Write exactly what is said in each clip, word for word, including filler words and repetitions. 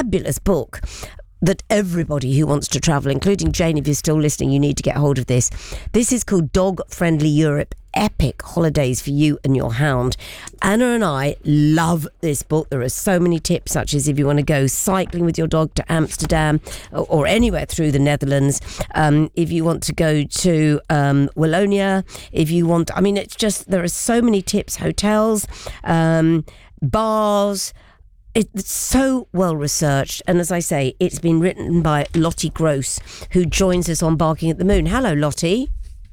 fabulous book that everybody who wants to travel, including Jane, if you're still listening, you need to get hold of this. This is called Dog Friendly Europe, Epic Holidays for You and Your Hound. Anna and I love this book. There are so many tips, such as if you want to go cycling with your dog to Amsterdam or, or anywhere through the Netherlands, um, if you want to go to um, Wallonia, if you want, I mean, it's just, there are so many tips, hotels, um, bars. It's so well researched, and as I say, it's been written by Lottie Gross, who joins us on Barking at the Moon. Hello, Lottie.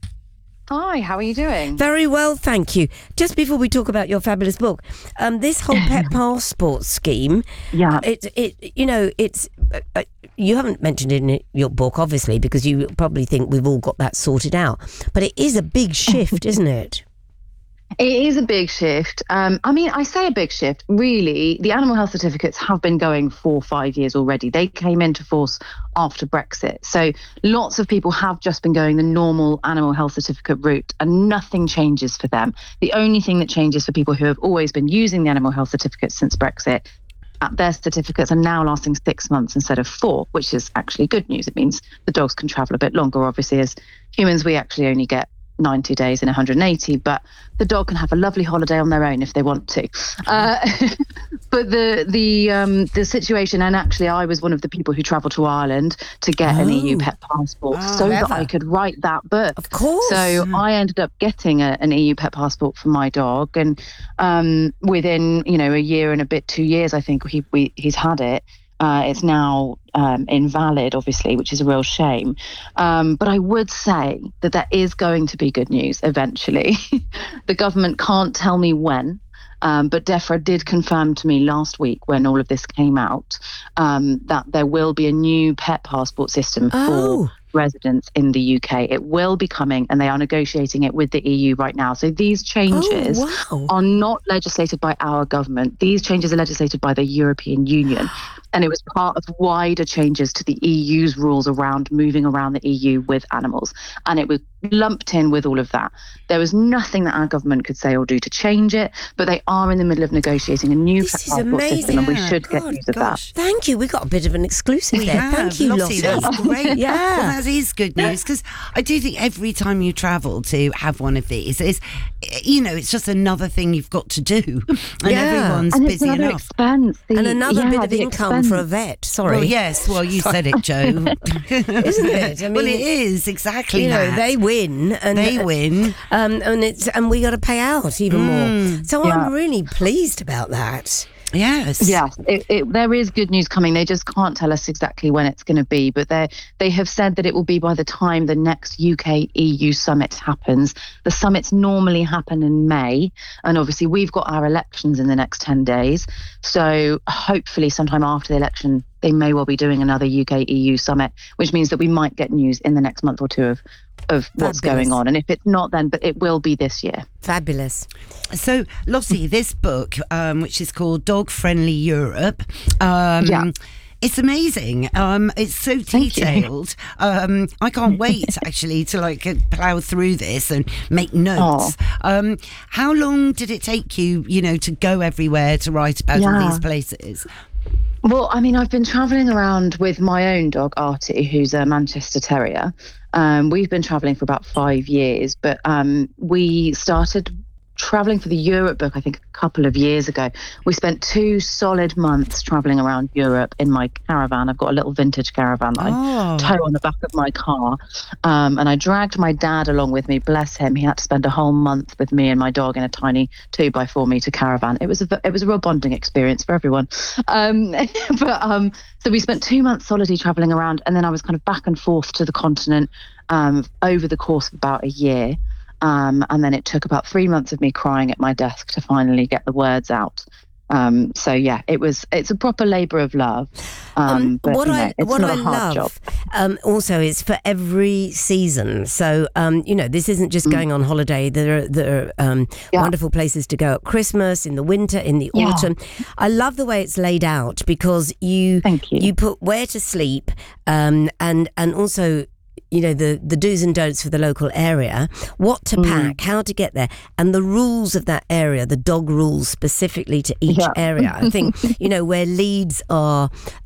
Hi, how are you doing? Very well, thank you. Just before we talk about your fabulous book, um, this whole pet passport scheme, yeah, it, it, you know, it's uh, uh, you haven't mentioned it in your book, obviously, because you probably think we've all got that sorted out. But it is a big shift, isn't it? It is a big shift. Um, I mean, I say a big shift. Really, the animal health certificates have been going for five years already. They came into force after Brexit. So lots of people have just been going the normal animal health certificate route, and nothing changes for them. The only thing that changes for people who have always been using the animal health certificates since Brexit, uh, their certificates are now lasting six months instead of four, which is actually good news. It means the dogs can travel a bit longer. Obviously, as humans, we actually only get ninety days and one hundred eighty, but the dog can have a lovely holiday on their own if they want to. Uh, but the the um, the situation, and actually I was one of the people who travelled to Ireland to get oh. an E U pet passport oh, so clever. that I could write that book. Of course. So mm. I ended up getting a, an E U pet passport for my dog, and um, within you know a year and a bit, two years, I think he we, he's had it. Uh, it's now um, invalid, obviously, which is a real shame. Um, but I would say that there is going to be good news eventually. The government can't tell me when, um, but DEFRA did confirm to me last week when all of this came out um, that there will be a new pet passport system oh. for residents in the U K. It will be coming, and they are negotiating it with the E U right now. So these changes oh, wow. are not legislated by our government. These changes are legislated by the European Union. And it was part of wider changes to the E U's rules around moving around the E U with animals. And it was lumped in with all of that. There was nothing that our government could say or do to change it, but they are in the middle of negotiating a new this passport amazing. system, and we yeah, should God, get news of gosh. that. Thank you. We got a bit of an exclusive we there. Have. Thank you, Lottie. Lottie. That's great. Yeah. Well, that is good news, because I do think every time you travel to have one of these, is you know, it's just another thing you've got to do, and yeah. everyone's and busy it's another enough. Expense. The, and another yeah, bit of the income expense. for a vet. Sorry. Well, yes. Well, you said it, Joe. Isn't it? I mean, well, it is exactly you know, that. they win, and they win, um, and it's and we got to pay out even Mm. more. So Yeah. I'm really pleased about that. Yes. Yes, it, it, there is good news coming. They just can't tell us exactly when it's going to be, but they they have said that it will be by the time the next U K E U summit happens. The summits normally happen in May, and obviously we've got our elections in the next ten days. So hopefully sometime after the election, they may well be doing another U K E U summit, which means that we might get news in the next month or two of of what's Fabulous. going on. And if it's not then, but it will be this year. Fabulous. So, Lottie, this book, um, which is called Dog Friendly Europe, um, Yeah. it's amazing. Um, it's so detailed. Um, I can't wait actually to like uh, plough through this and make notes. Um, how long did it take you, you know, to go everywhere to write about all Yeah. these places? Well, I mean, I've been travelling around with my own dog, Artie, who's a Manchester Terrier. Um, we've been travelling for about five years, but um, we started travelling for the Europe book, I think, a couple of years ago. We spent two solid months travelling around Europe in my caravan. I've got a little vintage caravan that Oh. I tow on the back of my car. Um, and I dragged my dad along with me. Bless him. He had to spend a whole month with me and my dog in a tiny two by four metre caravan. It was a, it was a real bonding experience for everyone. Um, but um, so we spent two months solidly travelling around, and then I was kind of back and forth to the continent um, over the course of about a year. Um, and then it took about three months of me crying at my desk to finally get the words out. Um, so yeah, it was. It's a proper labour of love. Um, Um, but what you know, I it's what not I a hard love job. um, also is for every season. So um, you know, this isn't just Mm. going on holiday. There are there are um, Yeah. wonderful places to go at Christmas, in the winter, in the Yeah. autumn. I love the way it's laid out, because you Thank you. you put where to sleep, um, and and also, you know, the, the do's and don'ts for the local area, what to Mm. pack, how to get there, and the rules of that area, the dog rules specifically to each Yeah. area. I think, you know, where Leeds are